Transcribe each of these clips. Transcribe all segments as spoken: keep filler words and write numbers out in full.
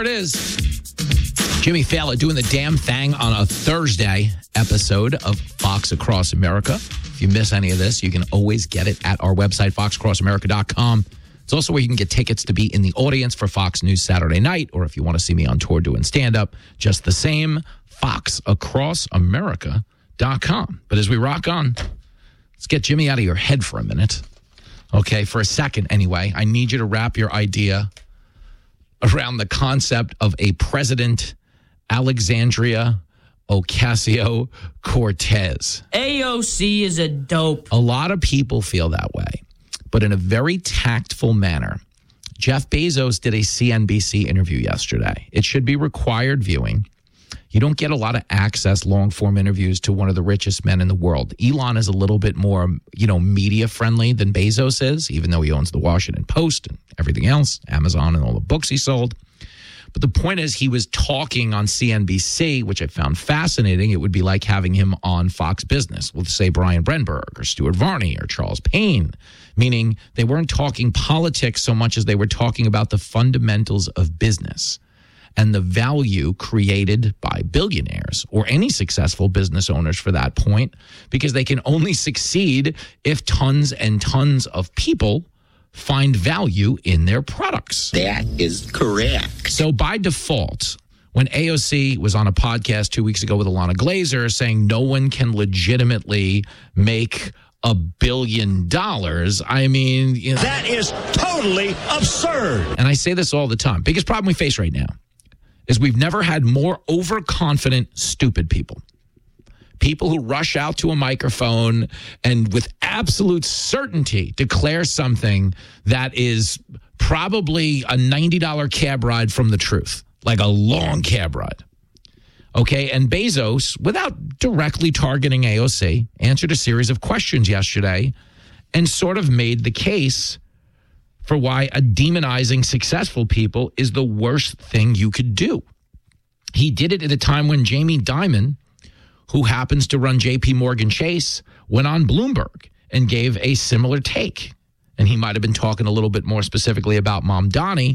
It is Jimmy Fallon doing the damn thing on a Thursday episode of Fox Across America. If you miss any of this, you can always get it at our website, fox across america dot com. It's also where you can get tickets to be in the audience for Fox News Saturday night, or if you want to see me on tour doing stand-up, just the same, fox across america dot com. But as we rock on, let's get Jimmy out of your head for a minute. Okay, for a second anyway, I need you to wrap your idea around the concept of a President Alexandria Ocasio-Cortez. A O C is a dope. A lot of people feel that way, but in a very tactful manner. Jeff Bezos did a C N B C interview yesterday. It should be required viewing. You don't get a lot of access, long-form interviews to one of the richest men in the world. Elon is a little bit more, you know, media-friendly than Bezos is, even though he owns the Washington Post and everything else, Amazon and all the books he sold. But the point is, he was talking on C N B C, which I found fascinating. It would be like having him on Fox Business with, say, Brian Brenberg or Stuart Varney or Charles Payne, meaning they weren't talking politics so much as they were talking about the fundamentals of business and the value created by billionaires or any successful business owners for that point, because they can only succeed if tons and tons of people find value in their products. That is correct. So by default, when A O C was on a podcast two weeks ago with Ilana Glazer saying no one can legitimately make a billion dollars, I mean... You know, that is totally absurd. And I say this all the time. Biggest problem we face right now is we've never had more overconfident, stupid people. People who rush out to a microphone and with absolute certainty declare something that is probably a ninety dollars cab ride from the truth, like a long cab ride. Okay, and Bezos, without directly targeting A O C, answered a series of questions yesterday and sort of made the case for why a demonizing successful people is the worst thing you could do. He did it at a time when Jamie Dimon, who happens to run J P Morgan Chase, went on Bloomberg and gave a similar take. And he might have been talking a little bit more specifically about Mamdani.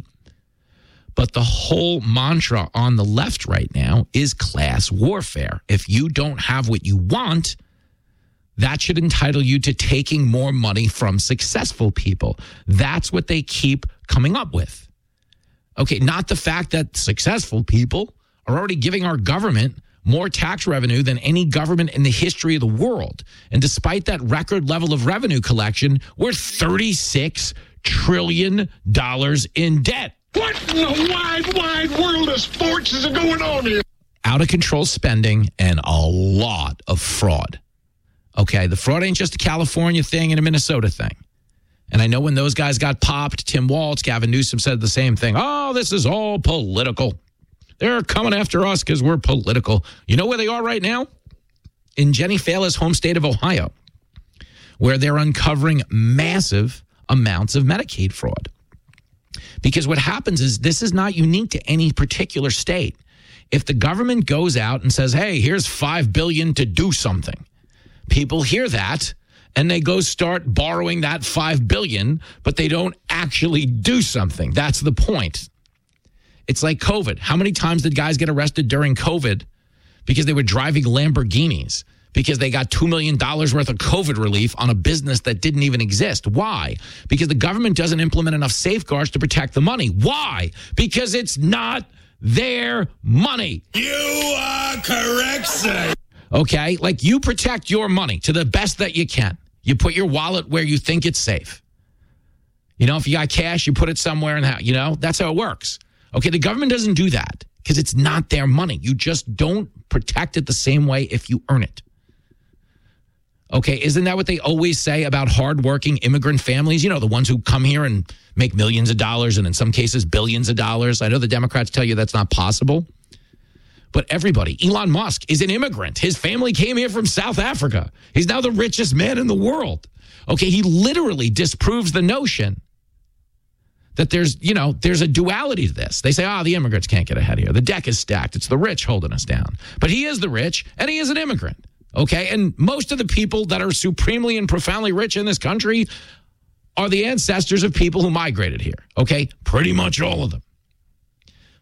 But the whole mantra on the left right now is class warfare. If you don't have what you want, that should entitle you to taking more money from successful people. That's what they keep coming up with. Okay, not the fact that successful people are already giving our government more tax revenue than any government in the history of the world. And despite that record level of revenue collection, we're thirty-six trillion dollars in debt. What in the wide, wide world of sports is going on here? Out of control spending and a lot of fraud. Okay, the fraud ain't just a California thing and a Minnesota thing. And I know when those guys got popped, Tim Walz, Gavin Newsom said the same thing. Oh, this is all political. They're coming after us because we're political. You know where they are right now? In Jenny Fallon's home state of Ohio, where they're uncovering massive amounts of Medicaid fraud. Because what happens is this is not unique to any particular state. If the government goes out and says, hey, here's five billion dollars to do something, people hear that and they go start borrowing that five billion dollars, but they don't actually do something. That's the point. It's like COVID. How many times did guys get arrested during COVID because they were driving Lamborghinis because they got two million dollars worth of COVID relief on a business that didn't even exist? Why? Because the government doesn't implement enough safeguards to protect the money. Why? Because it's not their money. You are correct, sir. Okay? Like, you protect your money to the best that you can. You put your wallet where you think it's safe. You know, if you got cash, you put it somewhere, and you know, that's how it works. Okay, the government doesn't do that because it's not their money. You just don't protect it the same way if you earn it. Okay, isn't that what they always say about hardworking immigrant families? You know, the ones who come here and make millions of dollars and in some cases billions of dollars. I know the Democrats tell you that's not possible. But everybody, Elon Musk is an immigrant. His family came here from South Africa. He's now the richest man in the world. Okay, he literally disproves the notion that there's, you know, there's a duality to this. They say, oh, the immigrants can't get ahead here. The deck is stacked. It's the rich holding us down. But he is the rich, and he is an immigrant. Okay, and most of the people that are supremely and profoundly rich in this country are the ancestors of people who migrated here. Okay, pretty much all of them.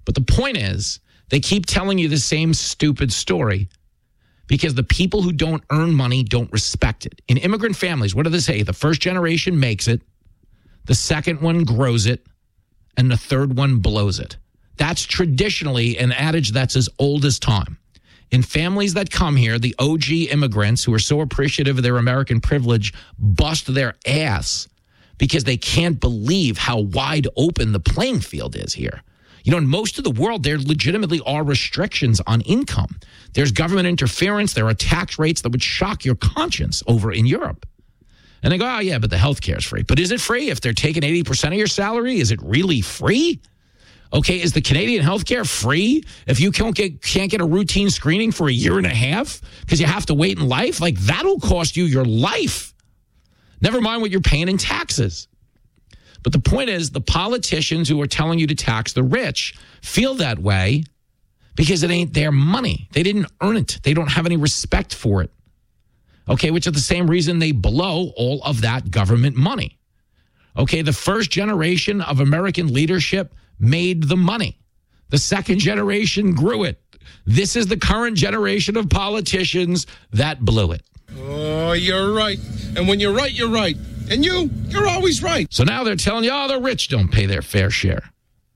But the point is, they keep telling you the same stupid story because the people who don't earn money don't respect it. In immigrant families, what do they say? The first generation makes it, the second one grows it, and the third one blows it. That's traditionally an adage that's as old as time. In families that come here, the O G immigrants who are so appreciative of their American privilege bust their ass because they can't believe how wide open the playing field is here. You know, in most of the world, there legitimately are restrictions on income. There's government interference. There are tax rates that would shock your conscience over in Europe. And they go, oh, yeah, but the health care is free. But is it free if they're taking eighty percent of your salary? Is it really free? Okay, is the Canadian health care free if you can't get, can't get a routine screening for a year and a half because you have to wait in life? Like, that'll cost you your life. Never mind what you're paying in taxes. But the point is, the politicians who are telling you to tax the rich feel that way because it ain't their money. They didn't earn it. They don't have any respect for it. Okay, which is the same reason they blow all of that government money. Okay, the first generation of American leadership made the money. The second generation grew it. This is the current generation of politicians that blew it. Oh, you're right. And when you're right, you're right. And you, you're always right. So now they're telling you, oh, the rich don't pay their fair share.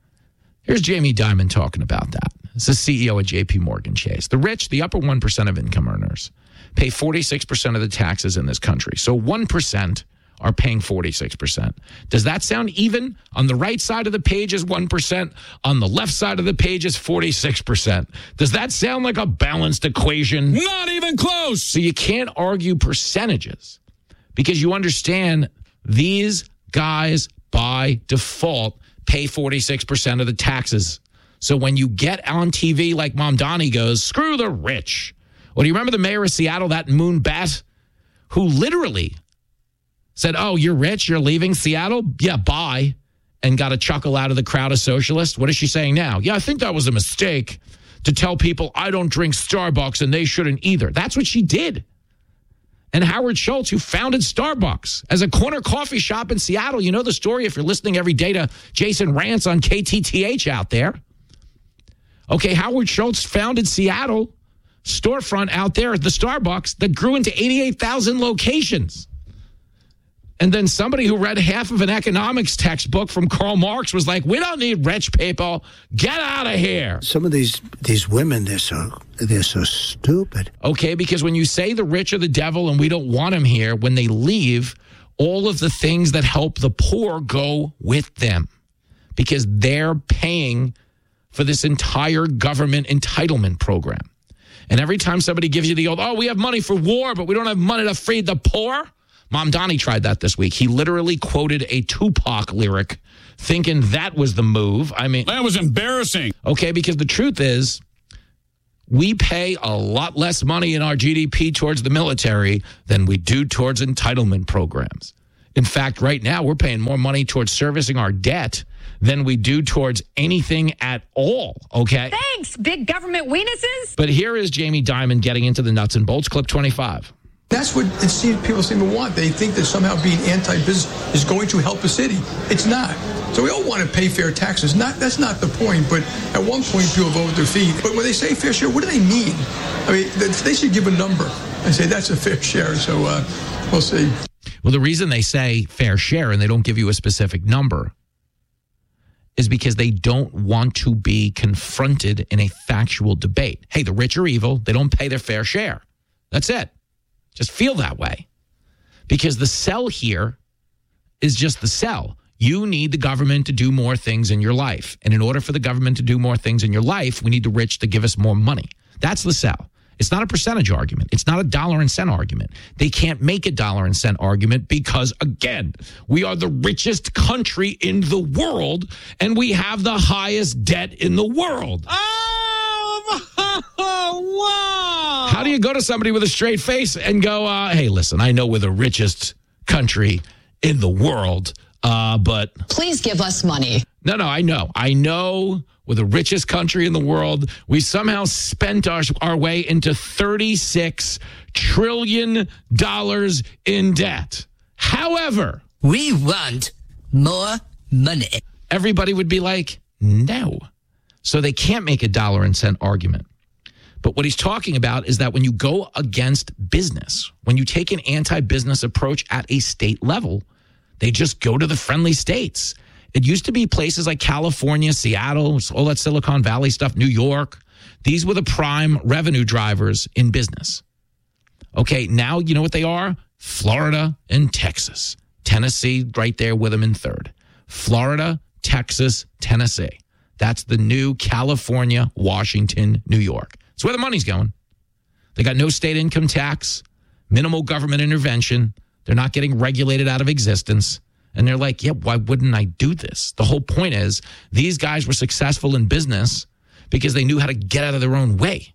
Here's Jamie Dimon talking about that. It's the C E O of J P Morgan Chase. The rich, the upper one percent of income earners, pay forty-six percent of the taxes in this country. So one percent are paying forty-six percent. Does that sound even? On the right side of the page is one percent. On the left side of the page is forty-six percent. Does that sound like a balanced equation? Not even close. So you can't argue percentages because you understand these guys by default pay forty-six percent of the taxes. So when you get on T V like Mamdani goes, screw the rich. Well, do you remember the mayor of Seattle, that Moon Bat, who literally said, oh, you're rich, you're leaving Seattle? Yeah, bye. And got a chuckle out of the crowd of socialists. What is she saying now? Yeah, I think that was a mistake to tell people I don't drink Starbucks and they shouldn't either. That's what she did. And Howard Schultz, who founded Starbucks as a corner coffee shop in Seattle. You know the story if you're listening every day to Jason Rantz on K T T H out there. Okay, Howard Schultz founded Seattle storefront out there at the Starbucks that grew into eighty-eight thousand locations. And then somebody who read half of an economics textbook from Karl Marx was like, we don't need rich people. Get out of here. Some of these these women, they're so they're so stupid. Okay, because when you say the rich are the devil and we don't want them here, when they leave, all of the things that help the poor go with them because they're paying for this entire government entitlement program. And every time somebody gives you the old, oh, we have money for war, but we don't have money to feed the poor. Mamdani tried that this week. He literally quoted a Tupac lyric thinking that was the move. I mean, that was embarrassing. Okay, because the truth is we pay a lot less money in our G D P towards the military than we do towards entitlement programs. In fact, right now, we're paying more money towards servicing our debt than we do towards anything at all, okay? Thanks, big government weenuses. But here is Jamie Dimon getting into the nuts and bolts. Clip twenty-five. That's what it seems people seem to want. They think that somehow being anti-business is going to help a city. It's not. So we all want to pay fair taxes. Not That's not the point, but at one point people vote with their feet. But when they say fair share, what do they mean? I mean, they should give a number and say that's a fair share. So uh, we'll see. Well, the reason they say fair share and they don't give you a specific number is because they don't want to be confronted in a factual debate. Hey, the rich are evil. They don't pay their fair share. That's it. Just feel that way. Because the sell here is just the sell. You need the government to do more things in your life. And in order for the government to do more things in your life, we need the rich to give us more money. That's the sell. It's not a percentage argument. It's not a dollar and cent argument. They can't make a dollar and cent argument because, again, we are the richest country in the world and we have the highest debt in the world. Oh, wow. How do you go to somebody with a straight face and go, uh, hey, listen, I know we're the richest country in the world, uh, but... Please give us money. No, no, I know. I know we're the richest country in the world. We somehow spent our, our way into thirty-six trillion dollars in debt. However... We want more money. Everybody would be like, no. So they can't make a dollar and cent argument. But what he's talking about is that when you go against business, when you take an anti-business approach at a state level, they just go to the friendly states. It used to be places like California, Seattle, all that Silicon Valley stuff, New York. These were the prime revenue drivers in business. Okay, now you know what they are? Florida and Texas. Tennessee right there with them in third. Florida, Texas, Tennessee. That's the new California, Washington, New York. It's where the money's going. They got no state income tax, minimal government intervention. They're not getting regulated out of existence. And they're like, yeah, why wouldn't I do this? The whole point is these guys were successful in business because they knew how to get out of their own way.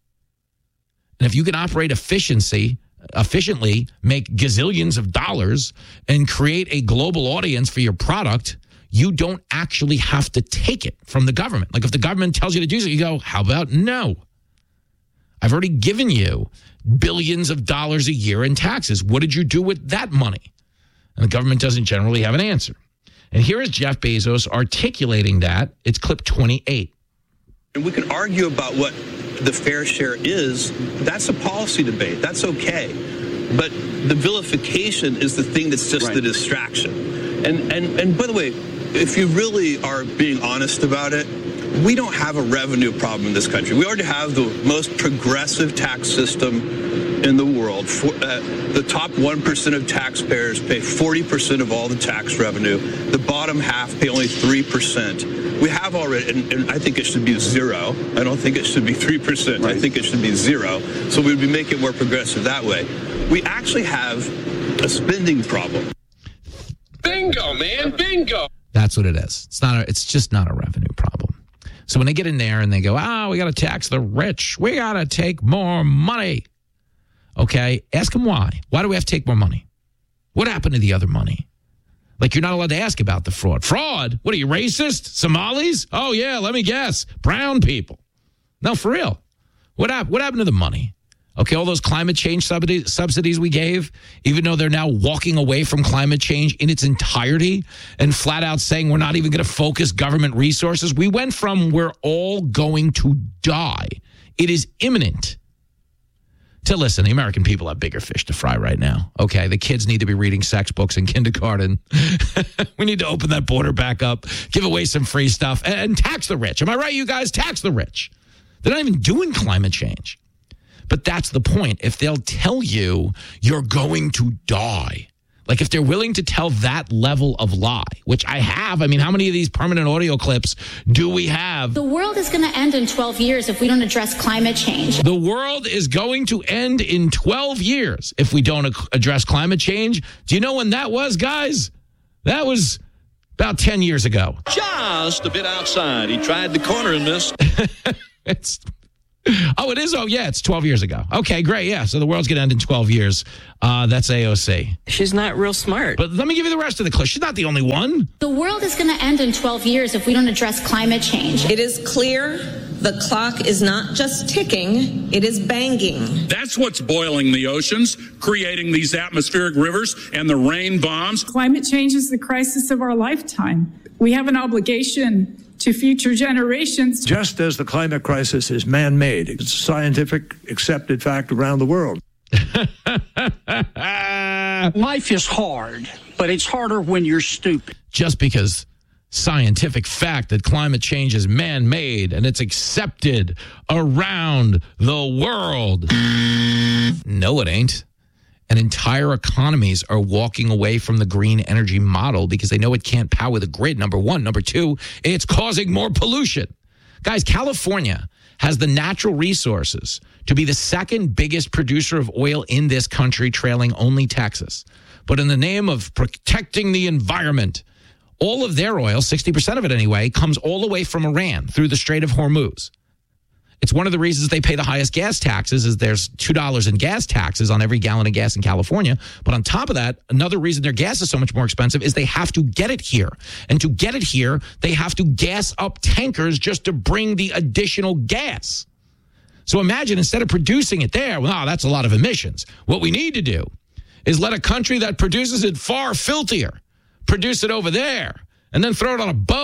And if you can operate efficiency, efficiently, make gazillions of dollars and create a global audience for your product, you don't actually have to take it from the government. Like if the government tells you to do something, you go, how about no? I've already given you billions of dollars a year in taxes. What did you do with that money? And the government doesn't generally have an answer. And here is Jeff Bezos articulating that. It's clip twenty-eight. And we can argue about what the fair share is. That's a policy debate. That's okay. But the vilification is the thing that's just right. The distraction. And, and, and by the way, if you really are being honest about it, we don't have a revenue problem in this country. We already have the most progressive tax system in the world. For, uh, the top one percent of taxpayers pay forty percent of all the tax revenue. The bottom half pay only three percent. We have already, and, and I think it should be zero. I don't think it should be three percent. Right. I think it should be zero. So we'd be making it more progressive that way. We actually have a spending problem. Bingo, man, bingo. That's what it is. It's not. A, it's just not a revenue problem. So when they get in there and they go, ah, we got to tax the rich. We got to take more money. Okay, ask them why. Why do we have to take more money? What happened to the other money? Like, you're not allowed to ask about the fraud. Fraud? What are you, racist? Somalis? Oh, yeah, let me guess. Brown people. No, for real. What happened? What happened to the money? Okay, all those climate change subsidies, subsidies we gave, even though they're now walking away from climate change in its entirety and flat out saying we're not even going to focus government resources. We went from we're all going to die. It is imminent. To listen, the American people have bigger fish to fry right now. Okay, the kids need to be reading sex books in kindergarten. We need to open that border back up, give away some free stuff, and, and tax the rich. Am I right, you guys? Tax the rich. They're not even doing climate change. But that's the point. If they'll tell you you're going to die, like if they're willing to tell that level of lie, which I have, I mean, how many of these permanent audio clips do we have? The world is going to end in twelve years if we don't address climate change. The world is going to end in twelve years if we don't address climate change. Do you know when that was, guys? That was about ten years ago. Just a bit outside. He tried the corner and missed. It's... Oh, it is? Oh, yeah, it's twelve years ago. Okay, great. Yeah, so the world's going to end in twelve years. Uh, that's A O C. She's not real smart. But let me give you the rest of the clip. She's not the only one. The world is going to end in twelve years if we don't address climate change. It is clear the clock is not just ticking, it is banging. That's what's boiling the oceans, creating these atmospheric rivers and the rain bombs. Climate change is the crisis of our lifetime. We have an obligation to future generations. Just as the climate crisis is man-made, it's a scientific accepted fact around the world. Life is hard, but it's harder when you're stupid. Just because scientific fact that climate change is man-made and it's accepted around the world. No, it ain't. And entire economies are walking away from the green energy model because they know it can't power the grid, number one. Number two, it's causing more pollution. Guys, California has the natural resources to be the second biggest producer of oil in this country, trailing only Texas. But in the name of protecting the environment, all of their oil, sixty percent of it anyway, comes all the way from Iran through the Strait of Hormuz. It's one of the reasons they pay the highest gas taxes is there's two dollars in gas taxes on every gallon of gas in California. But on top of that, another reason their gas is so much more expensive is they have to get it here. And to get it here, they have to gas up tankers just to bring the additional gas. So imagine instead of producing it there, well, that's a lot of emissions. What we need to do is let a country that produces it far filthier produce it over there and then throw it on a boat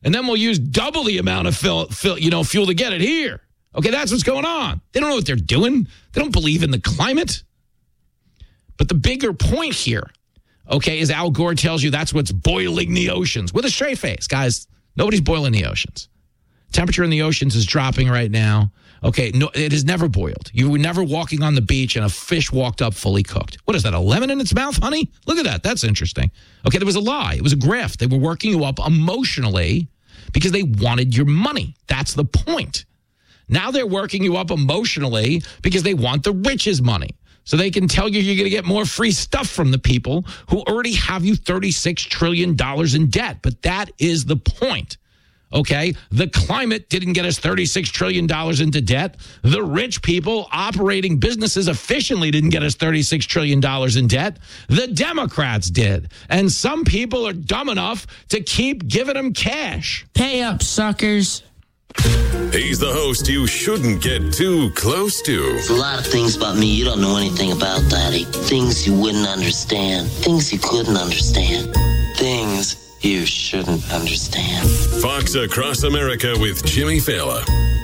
and then we'll use double the amount of fill, fill, you know, fuel to get it here. Okay, that's what's going on. They don't know what they're doing. They don't believe in the climate. But the bigger point here, okay, is Al Gore tells you that's what's boiling the oceans with a straight face. Guys, nobody's boiling the oceans. Temperature in the oceans is dropping right now. Okay, no, it has never boiled. You were never walking on the beach and a fish walked up fully cooked. What is that, a lemon in its mouth, honey? Look at that. That's interesting. Okay, there was a lie. It was a grift. They were working you up emotionally because they wanted your money. That's the point. Now they're working you up emotionally because they want the rich's money. So they can tell you you're going to get more free stuff from the people who already have you thirty-six trillion dollars in debt. But that is the point. Okay, the climate didn't get us thirty-six trillion dollars into debt. The rich people operating businesses efficiently didn't get us thirty-six trillion dollars in debt. The Democrats did. And some people are dumb enough to keep giving them cash. Pay up, suckers. He's the host you shouldn't get too close to. There's a lot of things about me you don't know anything about, Daddy. Things you wouldn't understand. Things you couldn't understand. Things you shouldn't understand. Fox Across America with Jimmy Fallon.